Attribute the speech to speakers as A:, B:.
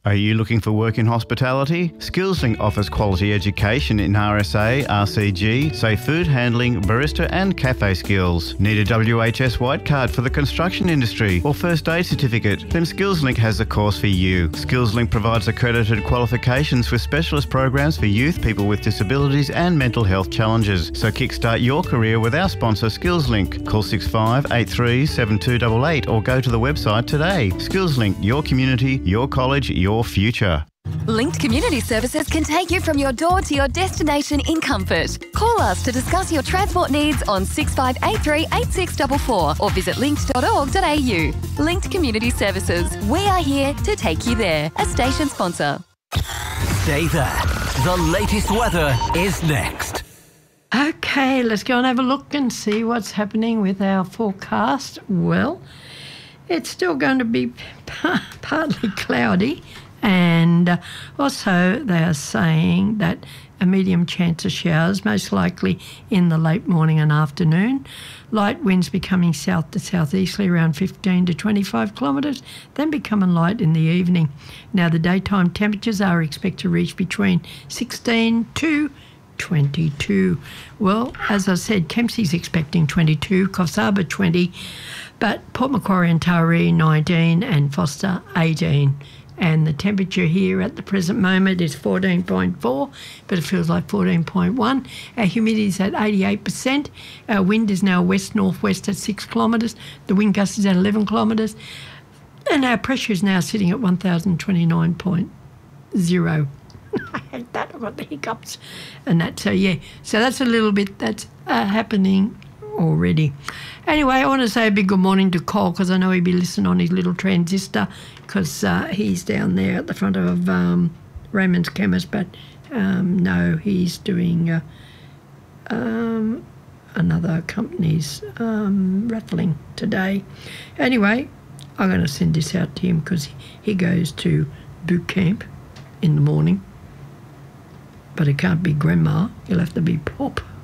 A: Are you looking for work in hospitality? SkillsLink offers quality education in RSA, RCG, say food handling, barista and cafe skills. Need a WHS white card for the construction industry or first aid certificate? Then SkillsLink has the course for you. SkillsLink provides accredited qualifications with specialist programs for youth, people with disabilities and mental health challenges. So kickstart your career with our sponsor SkillsLink. Call 6583 7288 or go to the website today. SkillsLink, your community, your college, your future.
B: Linked Community Services can take you from your door to your destination in comfort. Call us to discuss your transport needs on 6583 8644 or visit linked.org.au. Linked Community Services. We are here to take you there. A station sponsor.
C: Stay there. The latest weather is next.
D: Okay, let's go and have a look and see what's happening with our forecast. Well, it's still going to be partly cloudy, and also they are saying that a medium chance of showers, most likely in the late morning and afternoon. Light winds becoming south to southeasterly around 15 to 25 kilometres, then becoming light in the evening. Now the daytime temperatures are expected to reach between 16 to 22. Well, as I said, Kempsey's expecting 22, Coffs Harbour 20, but Port Macquarie and Taree 19 and Foster 18. And the temperature here at the present moment is 14.4, but it feels like 14.1. Our humidity is at 88%. Our wind is now west-northwest at 6 kilometres. The wind gust is at 11 kilometres. And our pressure is now sitting at 1,029.0. I hate that. I've got the hiccups and that. So, yeah. So that's a little bit that's happening already. Anyway, I want to say a big good morning to Cole because I know he'll be listening on his little transistor because he's down there at the front of Raymond's Chemist, but no, he's doing another company's raffling today. Anyway, I'm going to send this out to him because he goes to boot camp in the morning, but it can't be grandma. He'll have to be Pop.